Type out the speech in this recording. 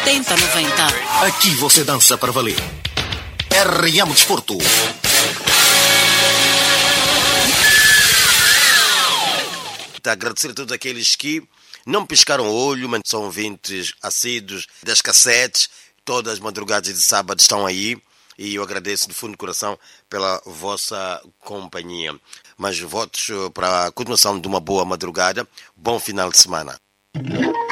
8090. Aqui você dança para valer. RM Desporto. Agradecer a todos aqueles que não piscaram o olho, mas são ouvintes assíduos das cassetes. Todas as madrugadas de sábado estão aí e eu agradeço do fundo do coração pela vossa companhia. Mas votos para a continuação de uma boa madrugada. Bom final de semana.